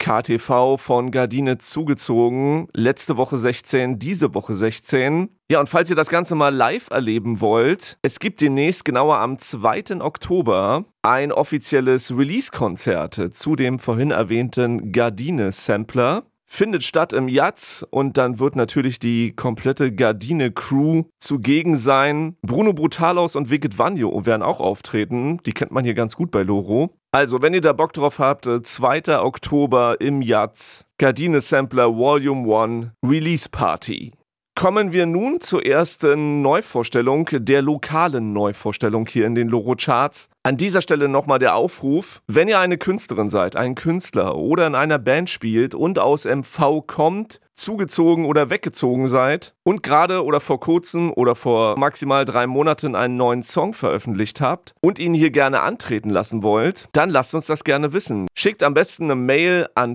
KTV von Gardine zugezogen. Letzte Woche 16, diese Woche 16. Ja, und falls ihr das Ganze mal live erleben wollt, es gibt demnächst, genauer am 2. Oktober, ein offizielles Release-Konzert zu dem vorhin erwähnten Gardine-Sampler. Findet statt im Jatz und dann wird natürlich die komplette Gardine-Crew zugegen sein. Bruno Brutalos und Wicked Vanjo werden auch auftreten. Die kennt man hier ganz gut bei Loro. Also, wenn ihr da Bock drauf habt, 2. Oktober im Jatz, Gardine Sampler Volume 1 Release Party. Kommen wir nun zur ersten Neuvorstellung, der lokalen Neuvorstellung hier in den Loro-Charts. An dieser Stelle nochmal der Aufruf, wenn ihr eine Künstlerin seid, ein Künstler oder in einer Band spielt und aus MV kommt, zugezogen oder weggezogen seid und gerade oder vor kurzem oder vor maximal 3 Monaten einen neuen Song veröffentlicht habt und ihn hier gerne antreten lassen wollt, dann lasst uns das gerne wissen. Schickt am besten eine Mail an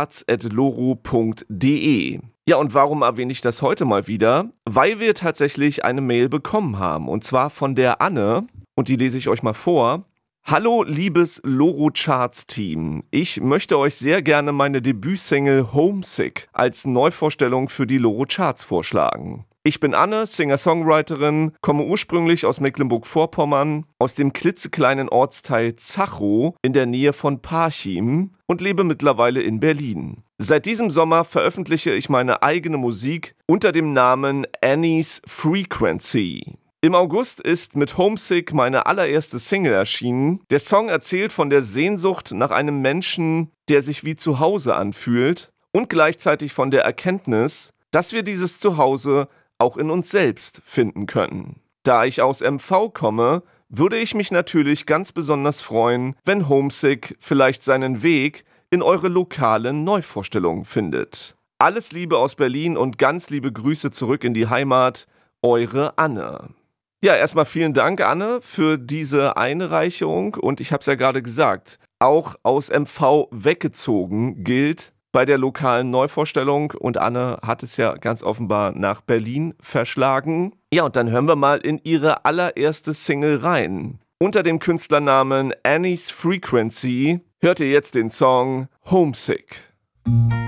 charts@loro.de. Ja, und warum erwähne ich das heute mal wieder? Weil wir tatsächlich eine Mail bekommen haben, und zwar von der Anne, und die lese ich euch mal vor. Hallo, liebes Loro-Charts-Team. Ich möchte euch sehr gerne meine Debütsingle Homesick als Neuvorstellung für die Loro-Charts vorschlagen. Ich bin Anne, Singer-Songwriterin, komme ursprünglich aus Mecklenburg-Vorpommern, aus dem klitzekleinen Ortsteil Zachow in der Nähe von Parchim und lebe mittlerweile in Berlin. Seit diesem Sommer veröffentliche ich meine eigene Musik unter dem Namen Annie's Frequency. Im August ist mit Homesick meine allererste Single erschienen. Der Song erzählt von der Sehnsucht nach einem Menschen, der sich wie zu Hause anfühlt und gleichzeitig von der Erkenntnis, dass wir dieses Zuhause auch in uns selbst finden können. Da ich aus MV komme, würde ich mich natürlich ganz besonders freuen, wenn Homesick vielleicht seinen Weg in eure lokale Neuvorstellung findet. Alles Liebe aus Berlin und ganz liebe Grüße zurück in die Heimat, eure Anne. Ja, erstmal vielen Dank, Anne, für diese Einreichung und ich habe es ja gerade gesagt, auch aus MV weggezogen gilt bei der lokalen Neuvorstellung und Anne hat es ja ganz offenbar nach Berlin verschlagen. Ja, und dann hören wir mal in ihre allererste Single rein. Unter dem Künstlernamen Annie's Frequency hört ihr jetzt den Song Homesick.